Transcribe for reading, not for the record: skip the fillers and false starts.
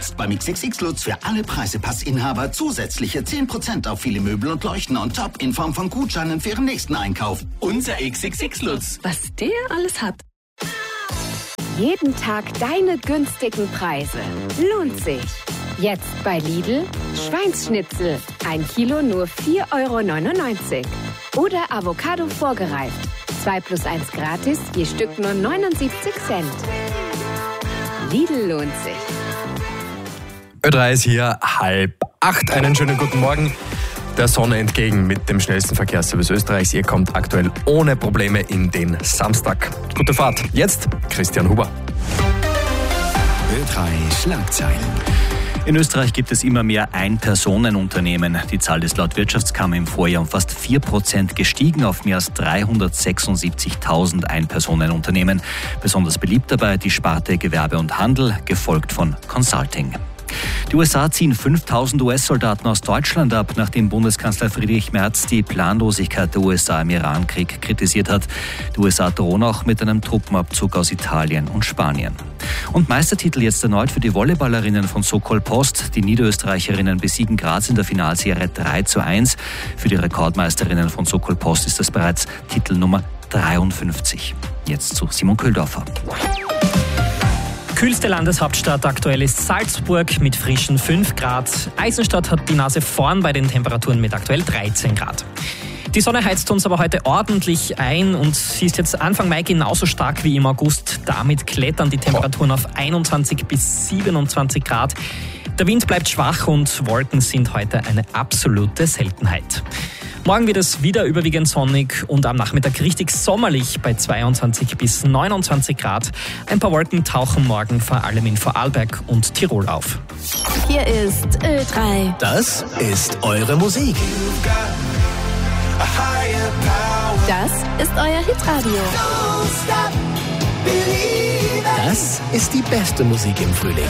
Jetzt beim XXX Lutz für alle Preisepassinhaber zusätzliche 10% auf viele Möbel und Leuchten on top in Form von Gutscheinen für Ihren nächsten Einkauf. Unser XXX Lutz. Was der alles hat. Jeden Tag deine günstigen Preise. Lohnt sich. Jetzt bei Lidl Schweinsschnitzel. 1 Kilo nur 4,99 €. Oder Avocado vorgereift. 2 + 1 gratis, je Stück nur 79 Cent. Lidl lohnt sich. Ö3 ist hier 7:30. Einen schönen guten Morgen. Der Sonne entgegen mit dem schnellsten Verkehrsservice Österreichs. Ihr kommt aktuell ohne Probleme in den Samstag. Gute Fahrt. Jetzt Christian Huber. Ö3 Schlagzeilen. In Österreich gibt es immer mehr Ein-Personen-Unternehmen. Die Zahl ist laut Wirtschaftskammer im Vorjahr um fast 4% gestiegen auf mehr als 376.000 Ein-Personen-Unternehmen. Besonders beliebt dabei die Sparte Gewerbe und Handel, gefolgt von Consulting. Die USA ziehen 5.000 US-Soldaten aus Deutschland ab, nachdem Bundeskanzler Friedrich Merz die Planlosigkeit der USA im Iran-Krieg kritisiert hat. Die USA drohen auch mit einem Truppenabzug aus Italien und Spanien. Und Meistertitel jetzt erneut für die Volleyballerinnen von Sokol Post. Die Niederösterreicherinnen besiegen Graz in der Finalserie 3:1. Für die Rekordmeisterinnen von Sokol Post ist das bereits Titel Nummer 53. Jetzt zu Simon Köhldorfer. Kühlste Landeshauptstadt aktuell ist Salzburg mit frischen 5 Grad. Eisenstadt hat die Nase vorn bei den Temperaturen mit aktuell 13 Grad. Die Sonne heizt uns aber heute ordentlich ein und sie ist jetzt Anfang Mai genauso stark wie im August. Damit klettern die Temperaturen auf 21 bis 27 Grad. Der Wind bleibt schwach und Wolken sind heute eine absolute Seltenheit. Morgen wird es wieder überwiegend sonnig und am Nachmittag richtig sommerlich bei 22 bis 29 Grad. Ein paar Wolken tauchen morgen vor allem in Vorarlberg und Tirol auf. Hier ist Ö3. Das ist eure Musik. Das ist euer Hitradio. Das ist die beste Musik im Frühling.